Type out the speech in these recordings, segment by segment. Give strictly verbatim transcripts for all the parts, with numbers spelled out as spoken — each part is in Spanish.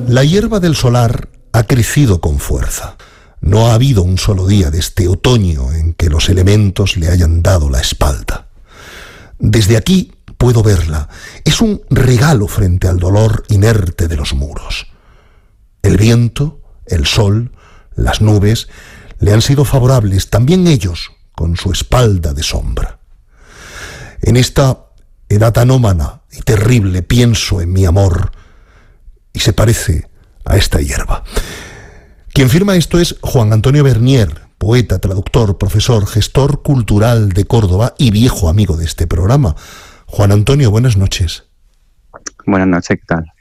La hierba del solar ha crecido con fuerza. No ha habido un solo día de este otoño en que los elementos le hayan dado la espalda. Desde aquí puedo verla. Es un regalo frente al dolor inerte de los muros. El viento, el sol, las nubes le han sido favorables, también ellos, con su espalda de sombra. En esta edad anómana y terrible pienso en mi amor y se parece a esta hierba. Quien firma esto es Juan Antonio Bernier, poeta, traductor, profesor, gestor cultural de Córdoba y viejo amigo de este programa. Juan Antonio, buenas noches. Buenas noches, ¿qué tal?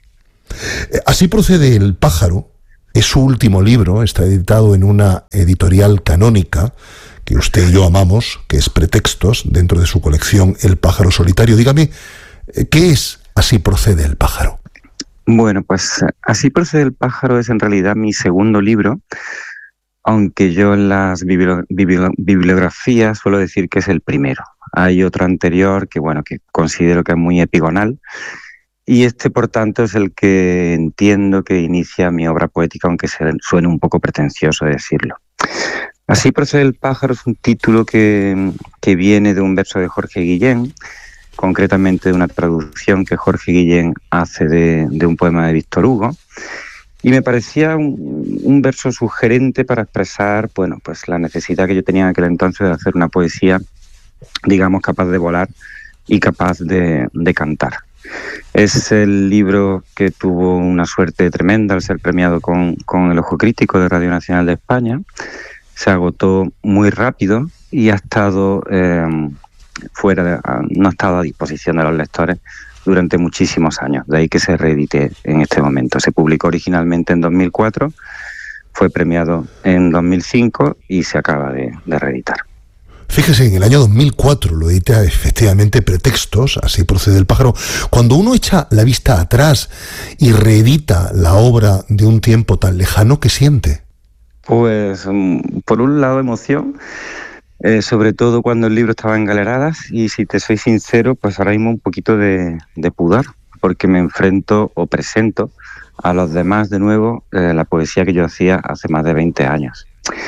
Así procede El pájaro. Es su último libro, está editado en una editorial canónica que usted y yo amamos, que es Pretextos, dentro de su colección El pájaro solitario. Dígame, ¿qué es Así procede El pájaro? Bueno, pues Así procede El pájaro es en realidad mi segundo libro, aunque yo en las bibli- bibli- bibliografías suelo decir que es el primero. Hay otro anterior que, bueno, que considero que es muy epigonal, y este, por tanto, es el que entiendo que inicia mi obra poética, aunque suene un poco pretencioso decirlo. Así procede El pájaro es un título que, que viene de un verso de Jorge Guillén, concretamente de una traducción que Jorge Guillén hace de, de un poema de Víctor Hugo, y me parecía un, un verso sugerente para expresar, bueno, pues la necesidad que yo tenía en aquel entonces de hacer una poesía, digamos, capaz de volar y capaz de, de cantar. Es el libro que tuvo una suerte tremenda al ser premiado con, con el Ojo Crítico de Radio Nacional de España. Se agotó muy rápido y ha estado eh, fuera de, no ha estado a disposición de los lectores durante muchísimos años. De ahí que se reedite en este momento. Se publicó originalmente en dos mil cuatro, fue premiado en dos mil cinco y se acaba de, de reeditar. Fíjese, en el año dos mil cuatro lo edita efectivamente Pretextos, Así procede El pájaro. Cuando uno echa la vista atrás y reedita la obra de un tiempo tan lejano, ¿qué siente? Pues, por un lado, emoción, eh, sobre todo cuando el libro estaba en galeradas, y si te soy sincero, pues ahora mismo un poquito de, de pudor, porque me enfrento o presento a los demás de nuevo eh, la poesía que yo hacía hace más de veinte años.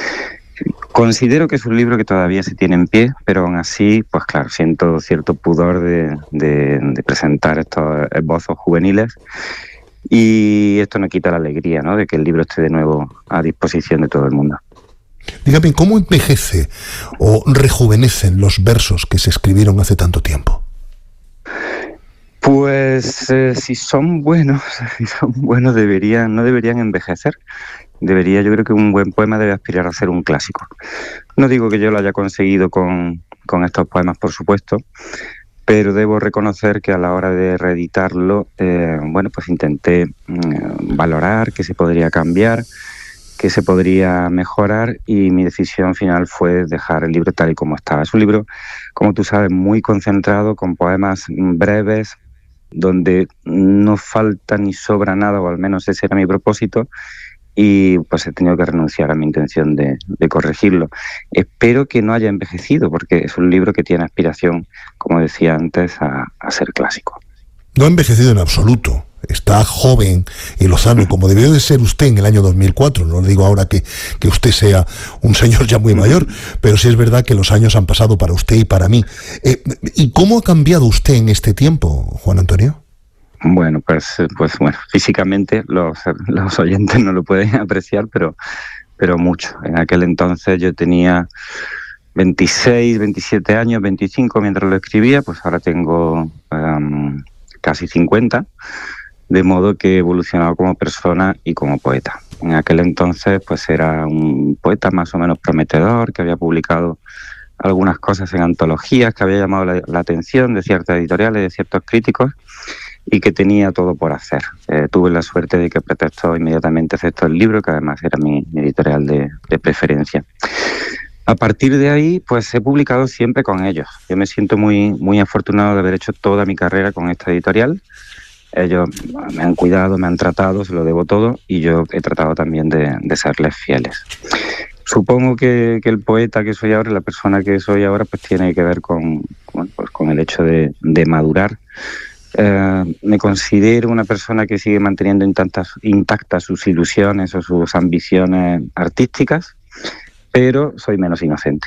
Considero que es un libro que todavía se tiene en pie, pero aún así, pues claro, siento cierto pudor de, de, de presentar estos esbozos juveniles, y esto no quita la alegría, ¿no?, de que el libro esté de nuevo a disposición de todo el mundo. Dígame, ¿cómo envejece o rejuvenecen los versos que se escribieron hace tanto tiempo? Pues eh, si son buenos, si son buenos deberían, no deberían envejecer. Debería, yo creo que un buen poema debe aspirar a ser un clásico. No digo que yo lo haya conseguido con, con estos poemas, por supuesto, pero debo reconocer que a la hora de reeditarlo, eh, bueno, pues intenté eh, valorar qué se podría cambiar, qué se podría mejorar, y mi decisión final fue dejar el libro tal y como estaba. Es un libro, como tú sabes, muy concentrado, con poemas breves, donde no falta ni sobra nada, o al menos ese era mi propósito, y pues he tenido que renunciar a mi intención de, de corregirlo. Espero que no haya envejecido, porque es un libro que tiene aspiración, como decía antes, a, a ser clásico. No ha envejecido en absoluto. Está joven y lozano, como debió de ser usted en el año dos mil cuatro. No le digo ahora que, que usted sea un señor ya muy mayor, pero sí es verdad que los años han pasado para usted y para mí. Eh, ¿Y cómo ha cambiado usted en este tiempo, Juan Antonio? Bueno, pues, pues bueno, físicamente los, los oyentes no lo pueden apreciar, pero, pero mucho. En aquel entonces yo tenía veintiséis, veintisiete años, veinticinco mientras lo escribía, pues ahora tengo um, casi cincuenta, de modo que he evolucionado como persona y como poeta. En aquel entonces pues era un poeta más o menos prometedor, que había publicado algunas cosas en antologías, que había llamado la, la atención de ciertas editoriales, de ciertos críticos, y que tenía todo por hacer. Eh, tuve la suerte de que Pretextos inmediatamente aceptó el libro, que además era mi, mi editorial de, de preferencia. A partir de ahí, pues he publicado siempre con ellos. Yo me siento muy, muy afortunado de haber hecho toda mi carrera con esta editorial. Ellos me han cuidado, me han tratado, se lo debo todo, y yo he tratado también de, de serles fieles. Supongo que, que el poeta que soy ahora, la persona que soy ahora, pues tiene que ver con, con, pues con el hecho de, de madurar Eh, me considero una persona que sigue manteniendo intactas, intactas sus ilusiones o sus ambiciones artísticas, pero soy menos inocente.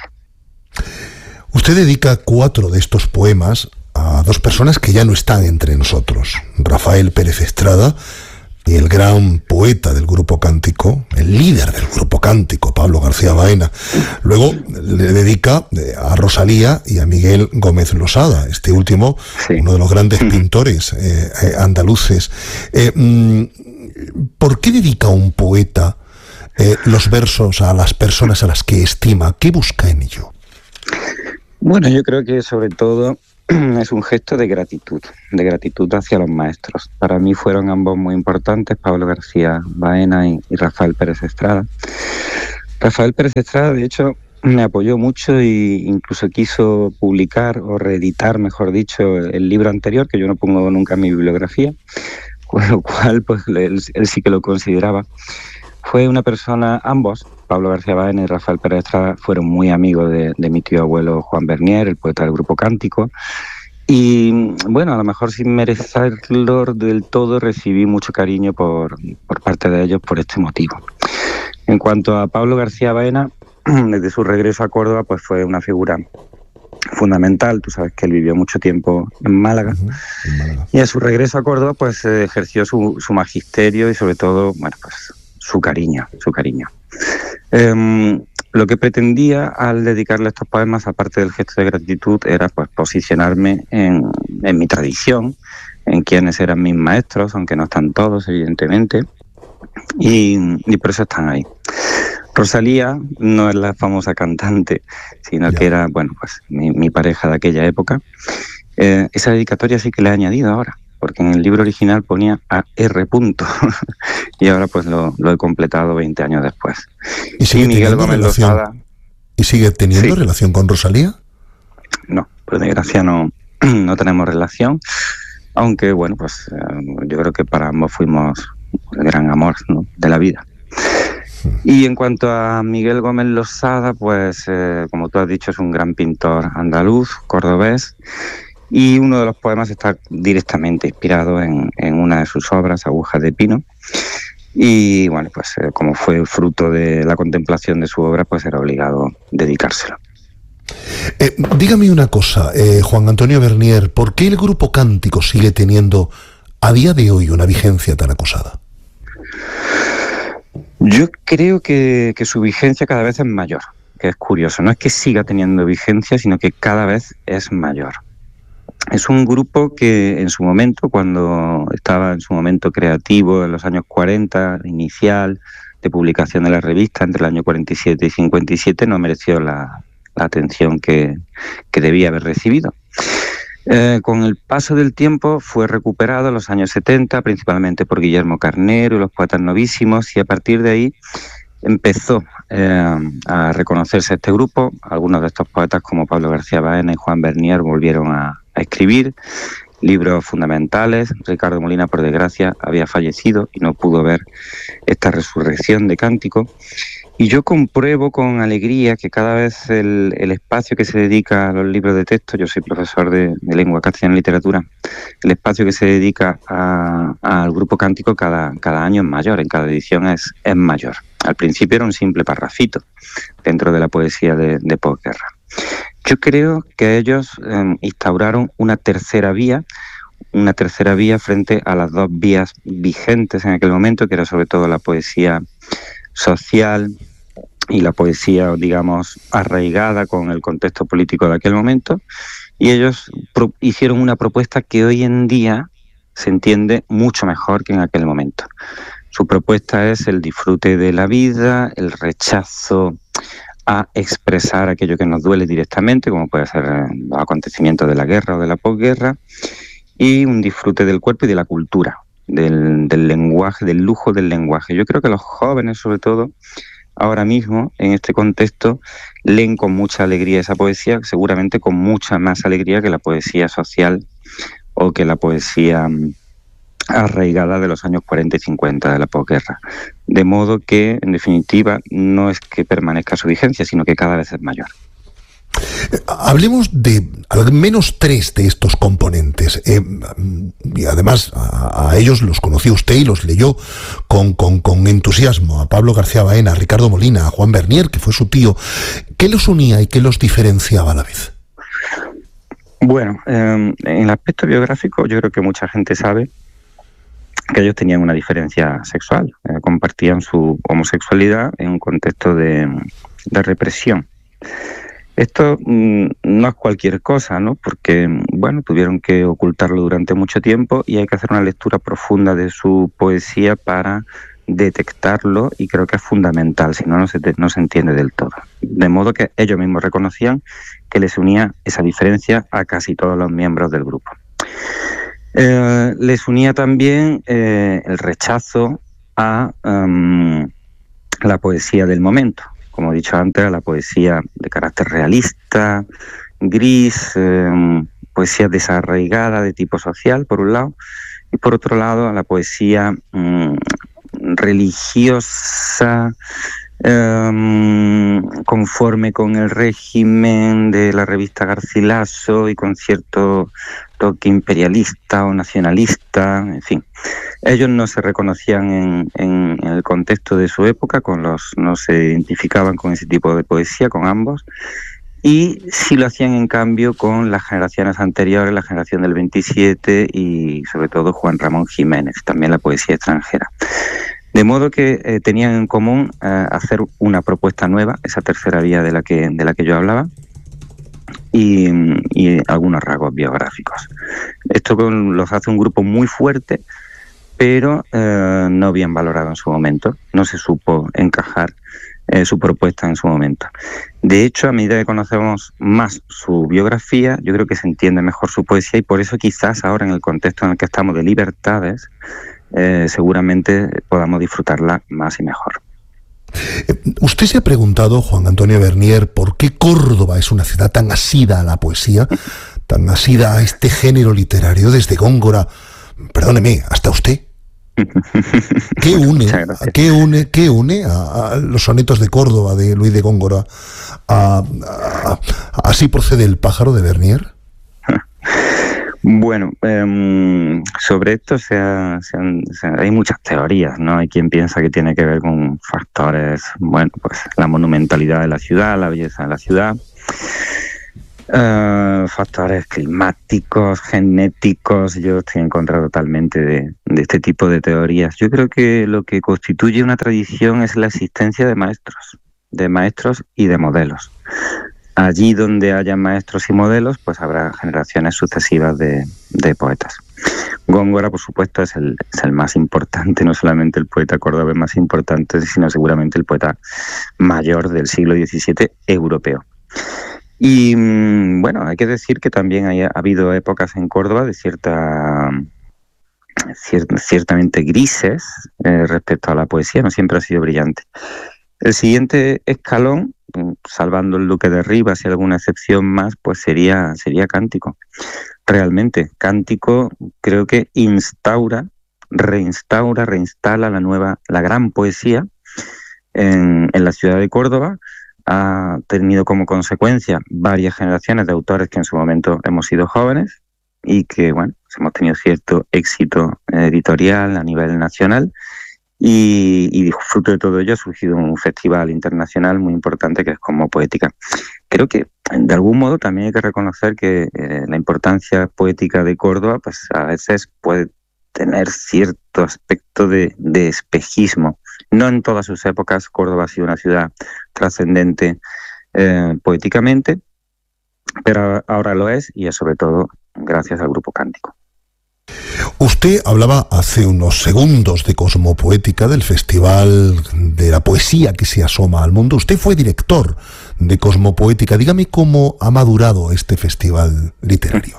Usted dedica cuatro de estos poemas a dos personas que ya no están entre nosotros: Rafael Pérez Estrada y el gran poeta del grupo cántico, el líder del grupo cántico, Pablo García Baena. Luego le dedica a Rosalía y a Miguel Gómez Losada, este último, sí, uno de los grandes pintores eh, eh, andaluces. Eh, ¿Por qué dedica un poeta eh, los versos a las personas a las que estima? ¿Qué busca en ello? Bueno, yo creo que sobre todo es un gesto de gratitud, de gratitud hacia los maestros. Para mí fueron ambos muy importantes, Pablo García Baena y, y Rafael Pérez Estrada. Rafael Pérez Estrada, de hecho, me apoyó mucho e incluso quiso publicar o reeditar, mejor dicho, el libro anterior, que yo no pongo nunca en mi bibliografía, con lo cual pues él, él sí que lo consideraba. Fue una persona, ambos, Pablo García Baena y Rafael Pérez Estrada, fueron muy amigos de, de mi tío abuelo Juan Bernier, el poeta del grupo cántico. Y bueno, a lo mejor sin merecerlo del todo, recibí mucho cariño por, por parte de ellos por este motivo. En cuanto a Pablo García Baena, desde su regreso a Córdoba, pues fue una figura fundamental. Tú sabes que él vivió mucho tiempo en Málaga. Uh-huh, en Málaga. Y a su regreso a Córdoba, pues eh, ejerció su, su magisterio y sobre todo, bueno, pues su cariño, su cariño. Eh, lo que pretendía al dedicarle estos poemas, aparte del gesto de gratitud, era pues posicionarme en, en mi tradición, en quienes eran mis maestros, aunque no están todos, evidentemente, y, y por eso están ahí. Rosalía no es la famosa cantante, sino yeah. que era, bueno, pues mi, mi pareja de aquella época. Eh, esa dedicatoria sí que la he añadido ahora, porque en el libro original ponía a R. y ahora pues lo, lo he completado veinte años después. ¿Y sigue, y Miguel Gómez Losada, ¿Y sigue teniendo sí. relación con Rosalía? No, por desgracia no, no tenemos relación, aunque bueno, pues eh, yo creo que para ambos fuimos el gran amor, ¿no?, de la vida. Y en cuanto a Miguel Gómez Losada, pues eh, como tú has dicho, es un gran pintor andaluz, cordobés, y uno de los poemas está directamente inspirado en, en una de sus obras, Agujas de Pino. Y bueno, pues eh, como fue fruto de la contemplación de su obra, pues era obligado dedicárselo. Eh, dígame una cosa, eh, Juan Antonio Bernier, ¿por qué el grupo cántico sigue teniendo a día de hoy una vigencia tan acusada? Yo creo que, que su vigencia cada vez es mayor, que es curioso. No es que siga teniendo vigencia, sino que cada vez es mayor. Es un grupo que en su momento, cuando estaba en su momento creativo, en los años cuarenta, inicial, de publicación de la revista, entre el año cuarenta y siete y cincuenta y siete, no mereció la, la atención que, que debía haber recibido. Eh, con el paso del tiempo fue recuperado en los años setenta, principalmente por Guillermo Carnero y los Poetas Novísimos, y a partir de ahí empezó eh, a reconocerse este grupo. Algunos de estos poetas, como Pablo García Baena y Juan Bernier, volvieron a, a escribir libros fundamentales. Ricardo Molina, por desgracia, había fallecido y no pudo ver esta resurrección de Cántico. Y yo compruebo con alegría que cada vez el, el espacio que se dedica a los libros de texto, yo soy profesor de, de lengua castellana y literatura, el espacio que se dedica a, a, al grupo cántico cada, cada año es mayor, en cada edición es, es mayor. Al principio era un simple parrafito dentro de la poesía de, de posguerra. Yo creo que ellos eh, instauraron una tercera vía, una tercera vía frente a las dos vías vigentes en aquel momento, que era sobre todo la poesía social y la poesía, digamos, arraigada con el contexto político de aquel momento, y ellos pro- hicieron una propuesta que hoy en día se entiende mucho mejor que en aquel momento. Su propuesta es el disfrute de la vida, el rechazo a expresar aquello que nos duele directamente, como puede ser los acontecimientos de la guerra o de la posguerra, y un disfrute del cuerpo y de la cultura, Del, del lenguaje, del lujo del lenguaje. Yo creo que los jóvenes, sobre todo, ahora mismo, en este contexto, leen con mucha alegría esa poesía, seguramente con mucha más alegría que la poesía social o que la poesía arraigada de los años cuarenta y cincuenta de la posguerra. De modo que, en definitiva, no es que permanezca su vigencia, sino que cada vez es mayor. Hablemos de al menos tres de estos componentes. Eh, y además a, a ellos los conoció usted y los leyó con, con, con entusiasmo. A Pablo García Baena, a Ricardo Molina, a Juan Bernier, que fue su tío. ¿Qué los unía y qué los diferenciaba a la vez? Bueno, eh, en el aspecto biográfico yo creo que mucha gente sabe que ellos tenían una diferencia sexual. Eh, compartían su homosexualidad en un contexto de, de represión. Esto mmm, no es cualquier cosa, ¿no? Porque, bueno, tuvieron que ocultarlo durante mucho tiempo y hay que hacer una lectura profunda de su poesía para detectarlo, y creo que es fundamental, si no, no se, no se entiende del todo. De modo que ellos mismos reconocían que les unía esa diferencia a casi todos los miembros del grupo. Eh, les unía también eh, el rechazo a um, la poesía del momento. Como he dicho antes, a la poesía de carácter realista, gris, eh, poesía desarraigada de tipo social, por un lado, y por otro lado a la poesía mmm, religiosa, eh, conforme con el régimen de la revista Garcilaso y con cierto toque imperialista o nacionalista, en fin. Ellos no se reconocían en, en, en el contexto de su época, con los, no se identificaban con ese tipo de poesía, con ambos, y sí lo hacían en cambio con las generaciones anteriores, la generación del veintisiete y sobre todo Juan Ramón Jiménez, también la poesía extranjera. De modo que eh, tenían en común eh, hacer una propuesta nueva, esa tercera vía de la que, de la que yo hablaba, y, y algunos rasgos biográficos. Esto con, los hace un grupo muy fuerte, pero eh, no bien valorado en su momento. No se supo encajar eh, su propuesta en su momento. De hecho, a medida que conocemos más su biografía, yo creo que se entiende mejor su poesía, y por eso quizás ahora en el contexto en el que estamos de libertades, eh, seguramente podamos disfrutarla más y mejor. ¿Usted se ha preguntado, Juan Antonio Bernier, por qué Córdoba es una ciudad tan asida a la poesía, tan asida a este género literario, desde Góngora, perdóneme, hasta usted? ¿Qué une, ¿qué une, qué une a, a los sonetos de Córdoba de Luis de Góngora? A, a, ¿Así procede el pájaro de Bernier? Bueno, eh, sobre esto se ha, se han, se, hay muchas teorías, ¿no? Hay quien piensa que tiene que ver con factores, bueno, pues la monumentalidad de la ciudad, la belleza de la ciudad, uh, factores climáticos, genéticos. Yo estoy en contra totalmente de, de este tipo de teorías. Yo creo que lo que constituye una tradición es la existencia de maestros, de maestros y de modelos. Allí donde haya maestros y modelos, pues habrá generaciones sucesivas de, de poetas. Góngora, por supuesto, es el, es el más importante, no solamente el poeta cordobés más importante, sino seguramente el poeta mayor del siglo diecisiete europeo. Y bueno, hay que decir que también hay, ha habido épocas en Córdoba de cierta, ciert, ciertamente grises eh, respecto a la poesía, no siempre ha sido brillante. El siguiente escalón, salvando el Duque de Rivas y alguna excepción más, pues sería, sería Cántico. Realmente, Cántico creo que instaura, reinstaura, reinstala la nueva, la gran poesía en, en la ciudad de Córdoba. Ha tenido como consecuencia varias generaciones de autores que en su momento hemos sido jóvenes y que, bueno, hemos tenido cierto éxito editorial a nivel nacional. Y, y fruto de todo ello ha surgido un festival internacional muy importante que es Cosmo Poética. Creo que de algún modo también hay que reconocer que eh, la importancia poética de Córdoba pues a veces puede tener cierto aspecto de, de espejismo. No en todas sus épocas Córdoba ha sido una ciudad trascendente eh, poéticamente, pero ahora lo es, y es sobre todo gracias al Grupo Cántico. Usted hablaba hace unos segundos de Cosmopoética, del Festival de la Poesía que se asoma al mundo. Usted fue director de Cosmopoética. Dígame cómo ha madurado este festival literario.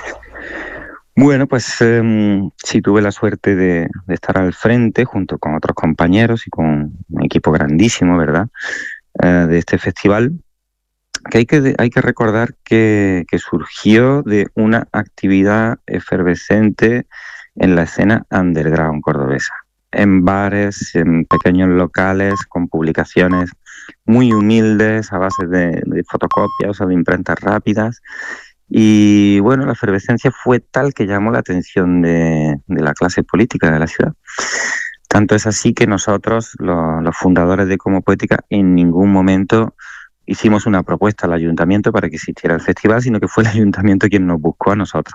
Bueno, pues eh, sí tuve la suerte de, de estar al frente junto con otros compañeros y con un equipo grandísimo, ¿verdad?, eh, de este festival. Que hay que hay que recordar que, que surgió de una actividad efervescente en la escena underground cordobesa, en bares, en pequeños locales, con publicaciones muy humildes, a base de, de fotocopias o de imprentas rápidas. Y bueno, la efervescencia fue tal que llamó la atención de, de la clase política de la ciudad. Tanto es así que nosotros, los, los fundadores de Como Poética, en ningún momento hicimos una propuesta al ayuntamiento para que existiera el festival, sino que fue el ayuntamiento quien nos buscó a nosotros.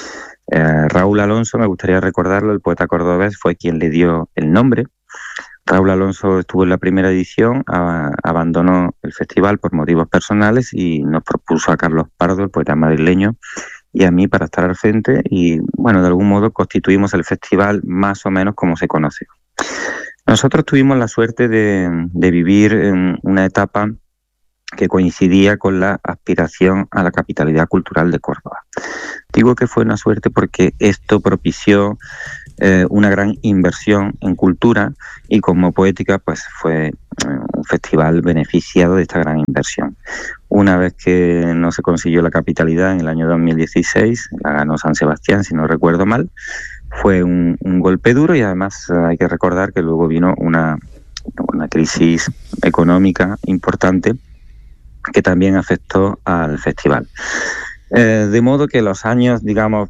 Eh, Raúl Alonso, me gustaría recordarlo, el poeta cordobés, fue quien le dio el nombre. Raúl Alonso estuvo en la primera edición, a, abandonó el festival por motivos personales y nos propuso a Carlos Pardo, el poeta madrileño, y a mí para estar al frente y, bueno, de algún modo constituimos el festival más o menos como se conoce. Nosotros tuvimos la suerte de, de vivir en una etapa que coincidía con la aspiración a la capitalidad cultural de Córdoba. Digo que fue una suerte porque esto propició eh, una gran inversión en cultura y Como Poética pues fue eh, un festival beneficiado de esta gran inversión. Una vez que no se consiguió la capitalidad en el año dos mil dieciséis, la ganó San Sebastián si no recuerdo mal, fue un, un golpe duro y además eh, hay que recordar que luego vino una, una crisis económica importante que también afectó al festival. Eh, de modo que los años, digamos,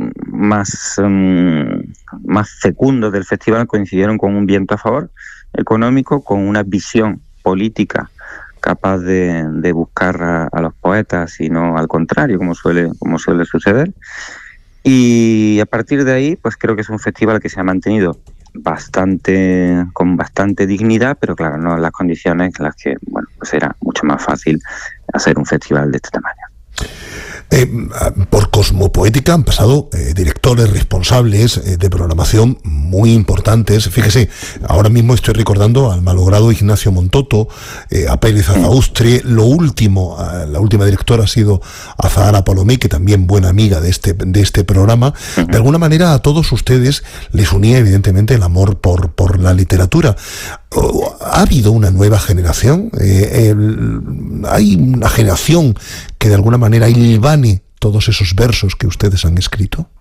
más, um, más fecundos del festival coincidieron con un viento a favor económico, con una visión política capaz de, de buscar a, a los poetas y no al contrario, como suele, como suele suceder. Y a partir de ahí, pues creo que es un festival que se ha mantenido bastante con bastante dignidad, pero claro, no en las condiciones en las que, bueno, pues era mucho más fácil hacer un festival de este tamaño. Eh, por Como Poética han pasado eh, directores responsables eh, de programación muy importantes. Fíjese, ahora mismo estoy recordando al malogrado Ignacio Montoto, eh, a Pérez Azaustre. Lo último, eh, la última directora ha sido Azahara Palomé, que también buena amiga de este de este programa. De alguna manera a todos ustedes les unía evidentemente el amor por por la literatura. ¿Ha habido una nueva generación? Eh, el, ¿Hay una generación que de alguna manera hilvane todos esos versos que ustedes han escrito?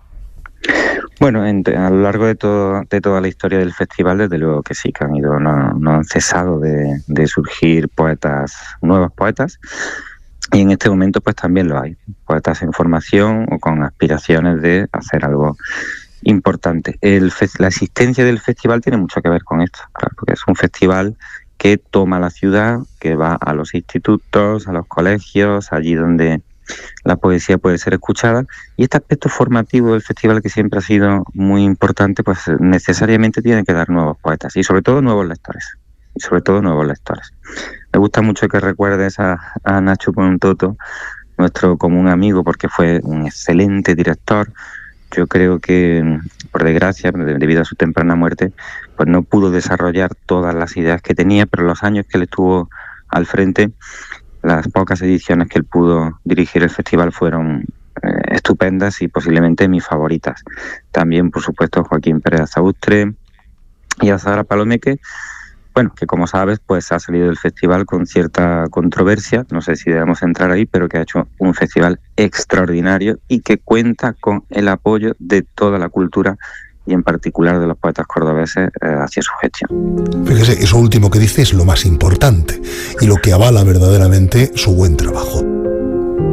Bueno, en, a lo largo de todo de toda la historia del festival, desde luego que sí, que han ido, no, no han cesado de, de surgir poetas, nuevos poetas, y en este momento pues también lo hay, poetas en formación o con aspiraciones de hacer algo importante. El, la existencia del festival tiene mucho que ver con esto, claro, porque es un festival que toma la ciudad, que va a los institutos, a los colegios, allí donde la poesía puede ser escuchada, y este aspecto formativo del festival, que siempre ha sido muy importante, pues necesariamente tiene que dar nuevos poetas y sobre todo nuevos lectores, y sobre todo nuevos lectores. Me gusta mucho que recuerdes a, a Nacho Montoto, nuestro común amigo, porque fue un excelente director. Yo creo que, por desgracia, debido a su temprana muerte, pues no pudo desarrollar todas las ideas que tenía, pero los años que él estuvo al frente, las pocas ediciones que él pudo dirigir el festival fueron eh, estupendas y posiblemente mis favoritas. También, por supuesto, Joaquín Pérez Azaustre y Azahara Palomé, que, bueno, que como sabes, pues ha salido del festival con cierta controversia, no sé si debemos entrar ahí, pero que ha hecho un festival extraordinario y que cuenta con el apoyo de toda la cultura y en particular de los poetas cordobeses eh, hacia su gestión. Fíjese, eso último que dice es lo más importante y lo que avala verdaderamente su buen trabajo.